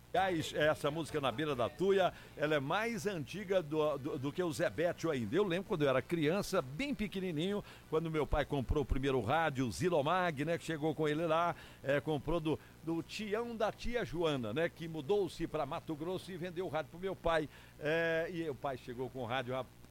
Essa música Na Beira da Tuia, ela é mais antiga do que o Zé Bétio ainda. Eu lembro quando eu era criança, bem pequenininho, quando meu pai comprou o primeiro rádio, o Zilomag, né, que chegou com ele lá, comprou do tião da tia Joana, né, que mudou-se para Mato Grosso e vendeu o rádio pro meu pai. E o pai chegou com o rádio,